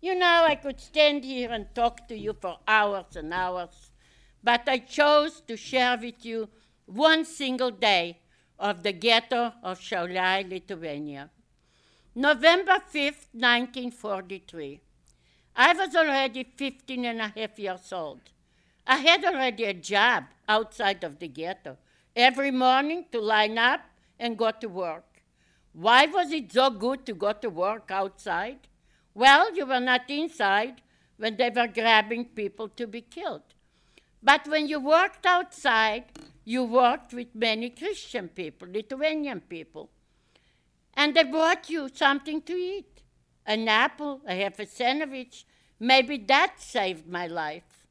You know, I could stand here and talk to you for hours and hours, but I chose to share with you one single day of the ghetto of Šiauliai, Lithuania. November 5th, 1943. I was already 15 and a half years old. I had already a job outside of the ghetto, every morning to line up and go to work. Why was it so good to go to work outside? Well, you were not inside when they were grabbing people to be killed. But when you worked outside, you worked with many Christian people, Lithuanian people. And they brought you something to eat, an apple, a half a sandwich. Maybe that saved my life.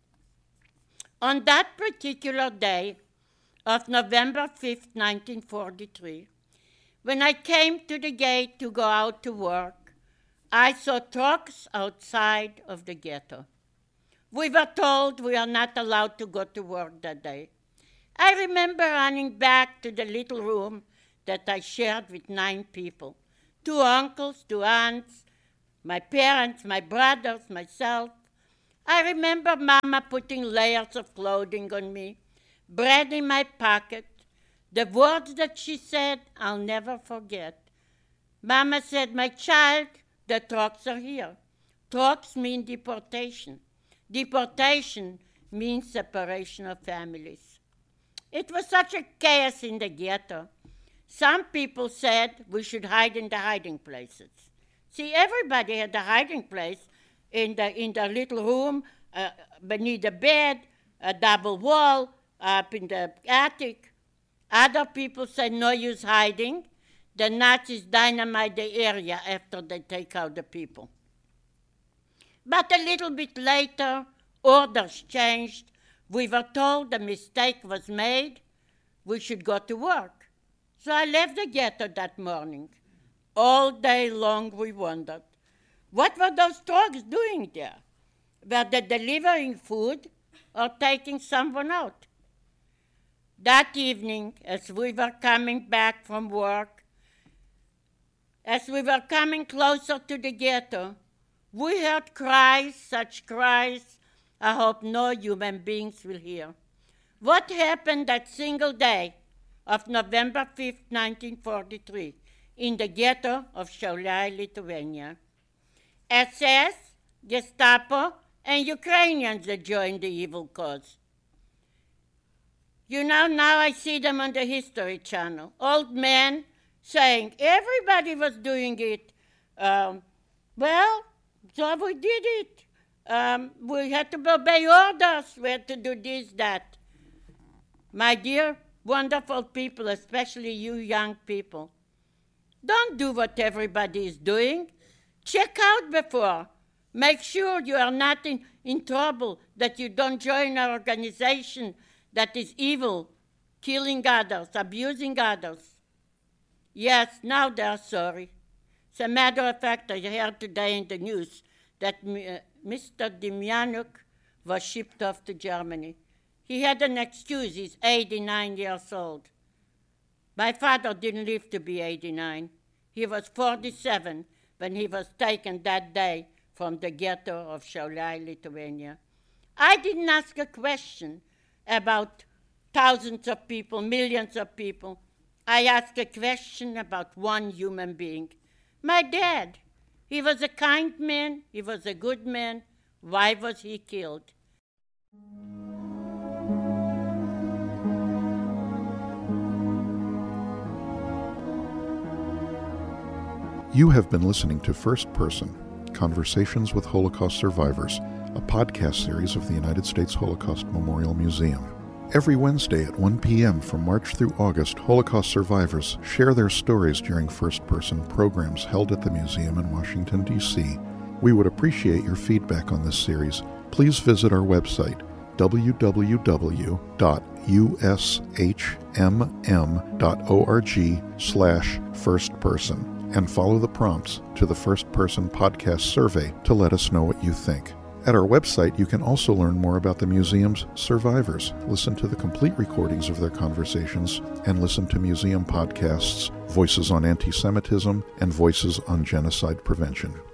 On that particular day of November 5th, 1943, when I came to the gate to go out to work, I saw trucks outside of the ghetto. We were told we are not allowed to go to work that day. I remember running back to the little room that I shared with 9 people, 2 uncles, 2 aunts, my parents, my brothers, myself. I remember Mama putting layers of clothing on me, bread in my pocket. The words that she said, I'll never forget. Mama said, "My child, the trucks are here." Trucks mean deportation. Deportation means separation of families. It was such a chaos in the ghetto. Some people said we should hide in the hiding places. See, everybody had a hiding place in the little room, beneath the bed, a double wall, up in the attic. Other people said no use hiding. The Nazis dynamite the area after they take out the people. But a little bit later, orders changed. We were told the mistake was made. We should go to work. So I left the ghetto that morning. All day long we wondered, what were those trucks doing there? Were they delivering food or taking someone out? That evening, as we were coming back from work, as we were coming closer to the ghetto, we heard cries, such cries I hope no human beings will hear. What happened that single day of November 5th, 1943, in the ghetto of Šiauliai, Lithuania? SS, Gestapo, and Ukrainians that joined the evil cause. You know, now I see them on the History Channel. Old men saying, everybody was doing it. Well, so we did it. We had to obey orders. We had to do this, that. My dear, wonderful people, especially you young people, don't do what everybody is doing. Check out before. Make sure you are not in trouble, that you don't join an organization that is evil, killing others, abusing others. Yes, now they are sorry. As a matter of fact, I heard today in the news that Mr. Demjanjuk was shipped off to Germany. He had an excuse. He's 89 years old. My father didn't live to be 89. He was 47 when he was taken that day from the ghetto of Šiauliai, Lithuania. I didn't ask a question about thousands of people, millions of people. I asked a question about one human being. My dad. He was a kind man. He was a good man. Why was he killed? You have been listening to First Person, Conversations with Holocaust Survivors, a podcast series of the United States Holocaust Memorial Museum. Every Wednesday at 1 p.m. from March through August, Holocaust survivors share their stories during first-person programs held at the museum in Washington, D.C. We would appreciate your feedback on this series. Please visit our website, www.ushmm.org/firstperson, and follow the prompts to the First Person Podcast survey to let us know what you think. At our website, you can also learn more about the museum's survivors, listen to the complete recordings of their conversations, and listen to museum podcasts, Voices on Anti-Semitism and Voices on Genocide Prevention.